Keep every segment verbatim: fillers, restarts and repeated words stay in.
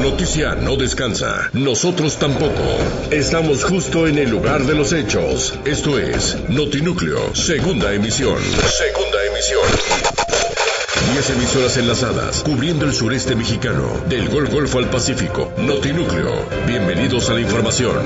noticia no descansa, nosotros tampoco. Estamos justo en el lugar de los hechos. Esto es Notinúcleo, segunda emisión. Segunda emisión. Diez emisoras enlazadas, cubriendo el sureste mexicano, del Gol Golfo al Pacífico. Notinúcleo, bienvenidos a la información.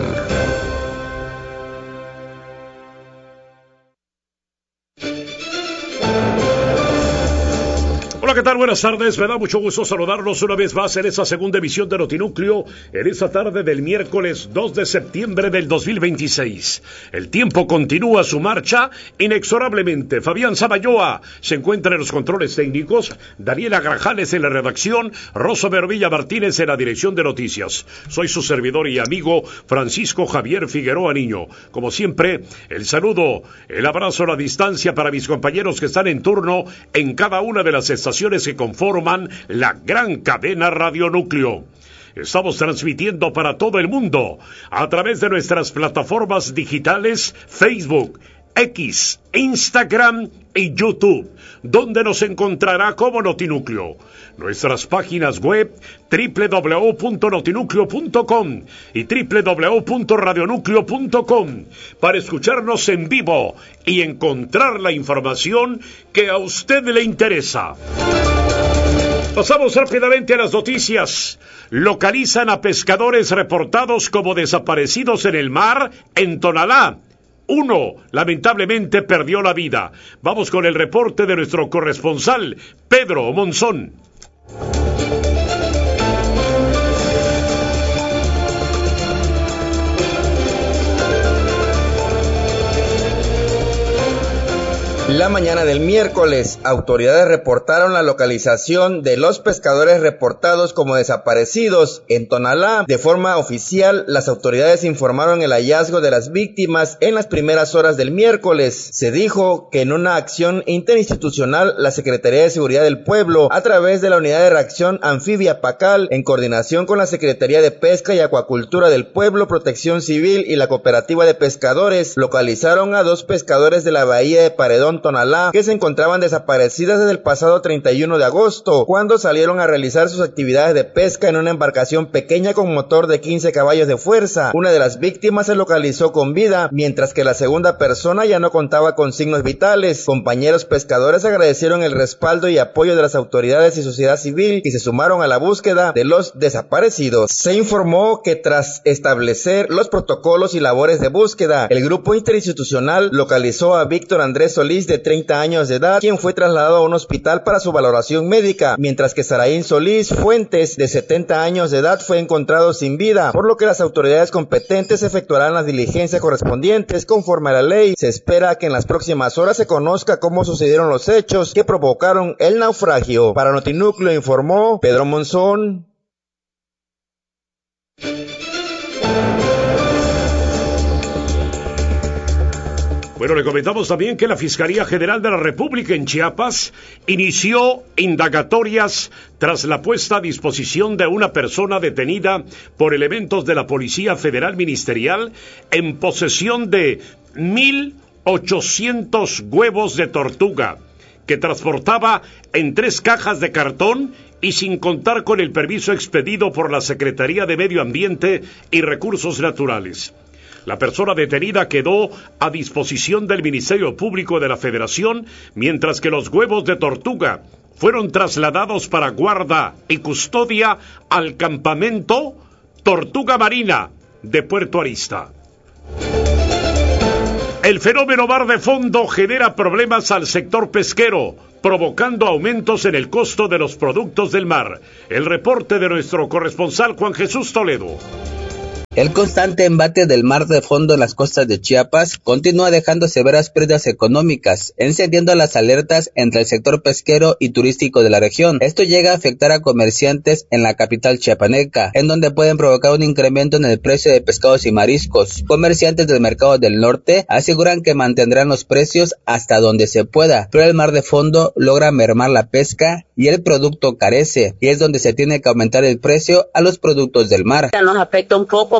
Hola, ¿qué tal? Buenas tardes, me da mucho gusto saludarlos una vez más en esta segunda emisión de Notinúcleo, en esta tarde del miércoles dos de septiembre del dos mil veintiséis. El tiempo continúa su marcha inexorablemente. Fabián Samayoa se encuentra en los controles técnicos, Daniela Grajales en la redacción, Rosa Berbilla Martínez en la dirección de noticias. Soy su servidor y amigo Francisco Javier Figueroa Niño. Como siempre, el saludo, el abrazo a la distancia para mis compañeros que están en turno en cada una de las estaciones que conforman la gran cadena Radio Núcleo. Estamos transmitiendo para todo el mundo a través de nuestras plataformas digitales Facebook, X, Instagram y YouTube, donde nos encontrará como Notinúcleo. Nuestras páginas web doble u doble u doble u punto notinúcleo punto com y doble u doble u doble u punto radionúcleo punto com para escucharnos en vivo y encontrar la información que a usted le interesa. Pasamos rápidamente a las noticias. Localizan a pescadores reportados como desaparecidos en el mar en Tonalá. Uno, lamentablemente, perdió la vida. Vamos con el reporte de nuestro corresponsal, Pedro Monzón. La mañana del miércoles, autoridades reportaron la localización de los pescadores reportados como desaparecidos en Tonalá. De forma oficial, las autoridades informaron el hallazgo de las víctimas en las primeras horas del miércoles. Se dijo que en una acción interinstitucional, la Secretaría de Seguridad del Pueblo, a través de la Unidad de Reacción Anfibia Pacal, en coordinación con la Secretaría de Pesca y Acuacultura del Pueblo, Protección Civil y la Cooperativa de Pescadores, localizaron a dos pescadores de la bahía de Paredón, Tonalá, que se encontraban desaparecidas desde el pasado treinta y uno de agosto, cuando salieron a realizar sus actividades de pesca en una embarcación pequeña con motor de quince caballos de fuerza. Una de las víctimas se localizó con vida, mientras que la segunda persona ya no contaba con signos vitales. Compañeros pescadores agradecieron el respaldo y apoyo de las autoridades y sociedad civil y se sumaron a la búsqueda de los desaparecidos. Se informó que tras establecer los protocolos y labores de búsqueda, el grupo interinstitucional localizó a Víctor Andrés Solís, de treinta años de edad, quien fue trasladado a un hospital para su valoración médica, mientras que Saraín Solís Fuentes, de setenta años de edad, fue encontrado sin vida, por lo que las autoridades competentes efectuarán las diligencias correspondientes conforme a la ley. Se espera que en las próximas horas se conozca cómo sucedieron los hechos que provocaron el naufragio. Para Notinúcleo informó Pedro Monzón. Bueno, le comentamos también que la Fiscalía General de la República en Chiapas inició indagatorias tras la puesta a disposición de una persona detenida por elementos de la Policía Federal Ministerial en posesión de mil ochocientos huevos de tortuga que transportaba en tres cajas de cartón y sin contar con el permiso expedido por la Secretaría de Medio Ambiente y Recursos Naturales. La persona detenida quedó a disposición del Ministerio Público de la Federación, mientras que los huevos de tortuga fueron trasladados para guarda y custodia al campamento Tortuga Marina de Puerto Arista. El fenómeno mar de fondo genera problemas al sector pesquero, provocando aumentos en el costo de los productos del mar. El reporte de nuestro corresponsal Juan Jesús Toledo. El constante embate del mar de fondo en las costas de Chiapas continúa dejando severas pérdidas económicas, encendiendo las alertas entre el sector pesquero y turístico de la región. Esto llega a afectar a comerciantes en la capital chiapaneca, en donde pueden provocar un incremento en el precio de pescados y mariscos. Comerciantes del mercado del norte aseguran que mantendrán los precios hasta donde se pueda, pero el mar de fondo logra mermar la pesca y el producto carece, y es donde se tiene que aumentar el precio a los productos del mar. Nos afecta un poco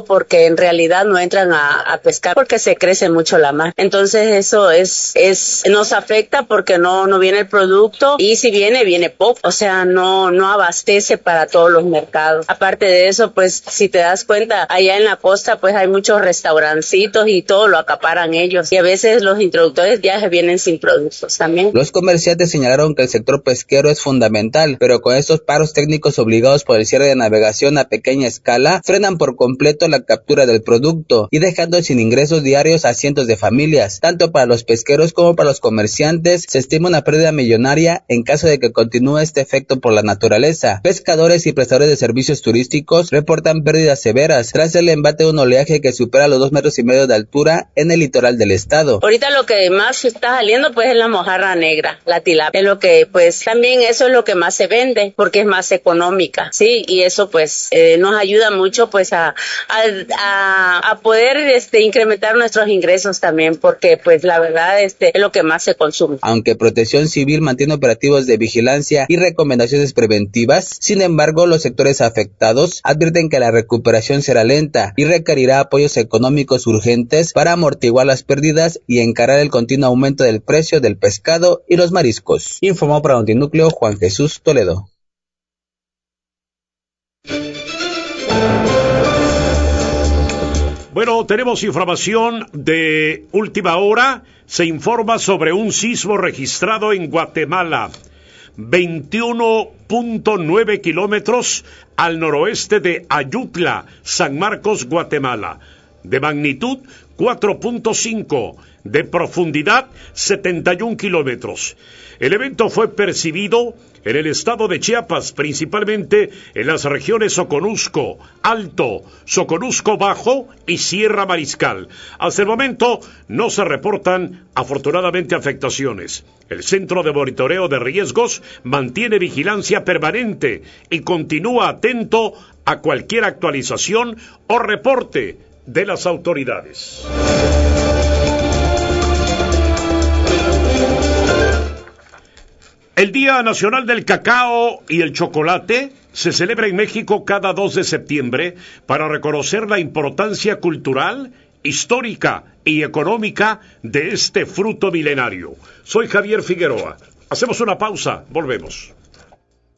porque en realidad no entran a, a pescar porque se crece mucho la mar. Entonces eso es, es, nos afecta porque no, no viene el producto y si viene, viene poco. O sea, no, no abastece para todos los mercados. Aparte de eso, pues si te das cuenta, allá en la costa pues hay muchos restaurancitos y todo lo acaparan ellos. Y a veces los introductores ya vienen sin productos también. Los comerciantes señalaron que el sector pesquero es fundamental, pero con estos paros técnicos obligados por el cierre de navegación a pequeña escala, frenan por completo la captura del producto y dejando sin ingresos diarios a cientos de familias. Tanto para los pesqueros como para los comerciantes se estima una pérdida millonaria en caso de que continúe este efecto por la naturaleza. Pescadores y prestadores de servicios turísticos reportan pérdidas severas tras el embate de un oleaje que supera los dos metros y medio de altura en el litoral del estado. Ahorita lo que más está saliendo pues es la mojarra negra, la tilapia, es lo que pues también eso es lo que más se vende porque es más económica, sí, y eso pues eh, nos ayuda mucho pues a, a, a, a poder este incrementar nuestros ingresos también porque pues la verdad este es lo que más se consume. Aunque Protección Civil mantiene operativos de vigilancia y recomendaciones preventivas, sin embargo los sectores afectados advierten que la recuperación será lenta y requerirá apoyos económicos urgentes para amortiguar las pérdidas y encarar el continuo aumento del precio del pescado y los mariscos. Informó para Notinúcleo Juan Jesús Toledo. Bueno, tenemos información de última hora. Se informa sobre un sismo registrado en Guatemala, veintiuno punto nueve kilómetros al noroeste de Ayutla, San Marcos, Guatemala. De magnitud cuatro punto cinco, de profundidad setenta y un kilómetros. El evento fue percibido en el estado de Chiapas, principalmente en las regiones Soconusco Alto, Soconusco Bajo y Sierra Mariscal. Hasta el momento no se reportan, afortunadamente, afectaciones. El Centro de Monitoreo de Riesgos mantiene vigilancia permanente y continúa atento a cualquier actualización o reporte de las autoridades. El Día Nacional del Cacao y el Chocolate se celebra en México cada dos de septiembre para reconocer la importancia cultural, histórica y económica de este fruto milenario. Soy Javier Figueroa. Hacemos una pausa, volvemos.